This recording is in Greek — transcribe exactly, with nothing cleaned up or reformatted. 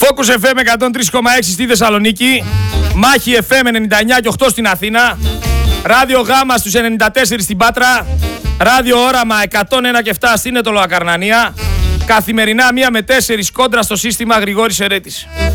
Focus εφ εμ εκατόν τρία κόμμα έξι στη Θεσσαλονίκη, Μάχη εφ εμ ενενήντα εννιά και οκτώ στην Αθήνα, Ράδιο Γάμα στους ενενήντα τέσσερα στην Πάτρα, Ράδιο Όραμα εκατόν ένα και επτά στην Ετωλοακαρνανία, καθημερινά μία με τέσσερα κόντρα στο σύστημα Γρηγόρης Ερέτης.